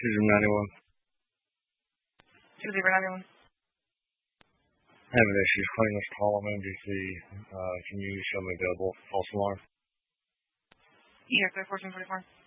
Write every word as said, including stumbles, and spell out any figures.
two zero ninety-one. two zero ninety-one. Having issues calling this call on M D C. Uh, can you show me available false alarm? Yes, sir, fourteen forty-four.